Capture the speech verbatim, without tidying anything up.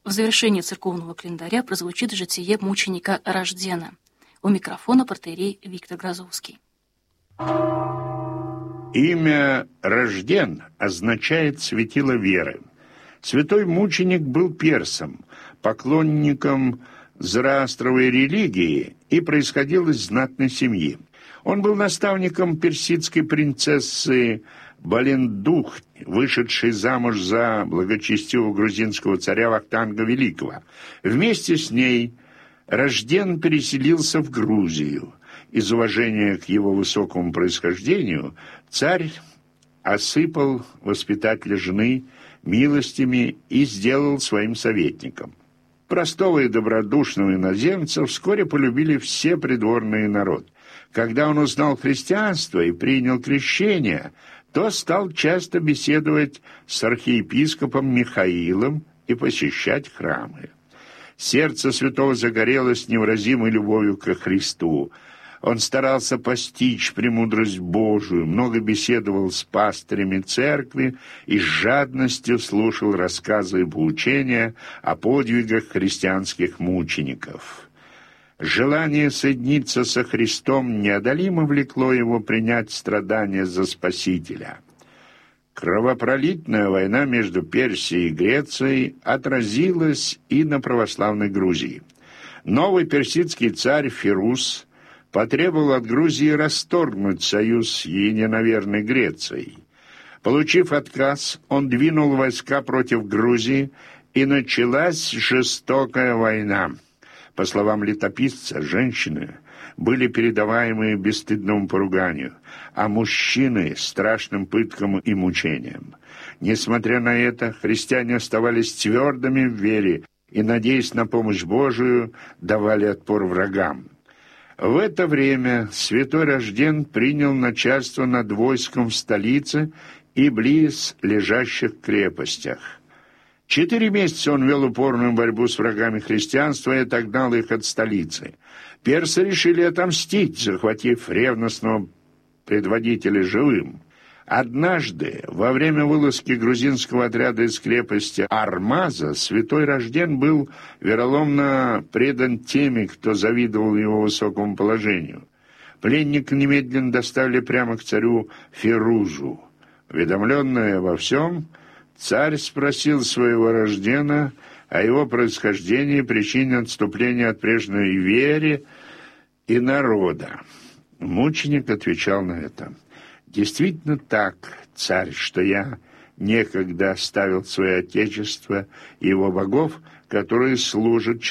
В завершении церковного календаря прозвучит житие мученика Рождена. У микрофона протоиерей Виктор Грозовский. Имя Рожден означает «светило веры». Святой мученик был персом, поклонником зороастровой религии и происходил из знатной семьи. Он был наставником персидской принцессы Балендух, вышедшей замуж за благочестивого грузинского царя Вахтанга Великого. Вместе с ней Рожден переселился в Грузию. Из уважения к его высокому происхождению царь осыпал воспитателя жены милостями и сделал своим советником. Простого и добродушного иноземца вскоре полюбили все придворные народ. Когда он узнал христианство и принял крещение, то стал часто беседовать с архиепископом Михаилом и посещать храмы. Сердце святого загорелось невыразимой любовью ко Христу. Он старался постичь премудрость Божию, много беседовал с пастырями церкви и с жадностью слушал рассказы и поучения о подвигах христианских мучеников. Желание соединиться со Христом неодолимо влекло его принять страдания за Спасителя. Кровопролитная война между Персией и Грецией отразилась и на православной Грузии. Новый персидский царь Фирус потребовал от Грузии расторгнуть союз с единоверной Грецией. Получив отказ, он двинул войска против Грузии, и началась жестокая война. По словам летописца, женщины были передаваемы бесстыдному поруганию, а мужчины – страшным пыткам и мучениям. Несмотря на это, христиане оставались твердыми в вере и, надеясь на помощь Божию, давали отпор врагам. В это время святой Рожден принял начальство над войском в столице и близ лежащих крепостях. Четыре месяца он вел упорную борьбу с врагами христианства и отогнал их от столицы. Персы решили отомстить, захватив ревностного предводителя живым. Однажды, во время вылазки грузинского отряда из крепости Армаза, святой Рожден был вероломно предан теми, кто завидовал его высокому положению. Пленника немедленно доставили прямо к царю Фирузу. Уведомленный обо всем, царь спросил своего Рождена о его происхождении, причине отступления от прежней веры и народа. Мученик отвечал на это: «Действительно так, царь, что я некогда оставил свое отечество и его богов, которые служат